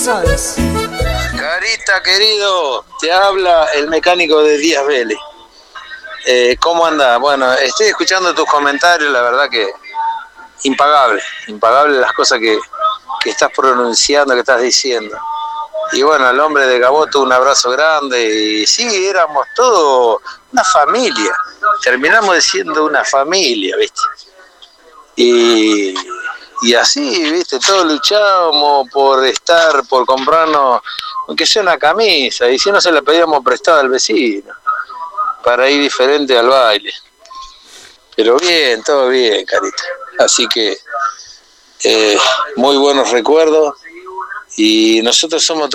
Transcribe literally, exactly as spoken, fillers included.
sabes. Carita, querido, te habla el mecánico de Díaz Vélez. Eh, ¿Cómo anda? Bueno, estoy escuchando tus comentarios, la verdad que impagable, impagable las cosas que, que estás pronunciando, que estás diciendo. Y bueno, al hombre de Gaboto un abrazo grande, y sí, éramos todos una familia, terminamos siendo una familia, ¿viste? Y, y así, ¿viste? Todos luchábamos por estar, por comprarnos, aunque sea una camisa, y si no se la pedíamos prestada al vecino, para ir diferente al baile. Pero bien, todo bien, carita. Así que, eh, muy buenos recuerdos, y nosotros somos